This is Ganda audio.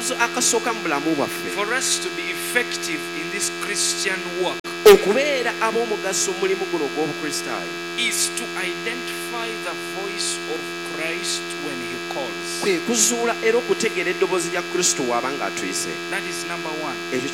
akasooka mu bulamu bwaffe for us to be effective in this Christian work okubeera ab'omugaso mu mulimu guno ogw'obukristaayo is to identify the voice of Christ when he calls. kwe kuzuula era okutegeera eddoboozi lya Kristo bw'aba ng'atuyise. That is number one. Ekyo